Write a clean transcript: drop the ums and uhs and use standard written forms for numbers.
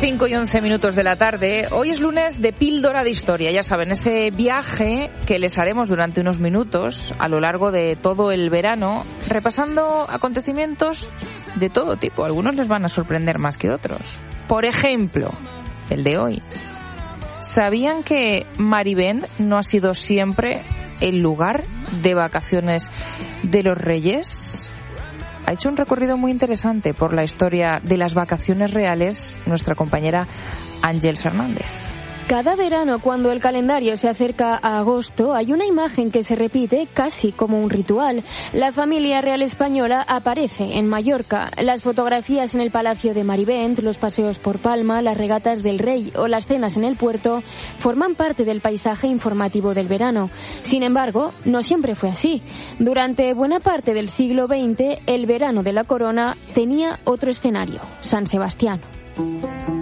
5:11 de la tarde. Hoy es lunes de Píldora de Historia. Ya saben, ese viaje que les haremos durante unos minutos a lo largo de todo el verano, repasando acontecimientos de todo tipo. Algunos les van a sorprender más que otros. Por ejemplo, el de hoy. ¿Sabían que Marivén no ha sido siempre el lugar de vacaciones de los reyes? Ha hecho un recorrido muy interesante por la historia de las vacaciones reales nuestra compañera Ángeles Hernández. Cada verano, cuando el calendario se acerca a agosto, hay una imagen que se repite casi como un ritual. La familia real española aparece en Mallorca. Las fotografías en el Palacio de Marivent, los paseos por Palma, las regatas del rey o las cenas en el puerto forman parte del paisaje informativo del verano. Sin embargo, no siempre fue así. Durante buena parte del siglo XX, el verano de la corona tenía otro escenario: San Sebastián.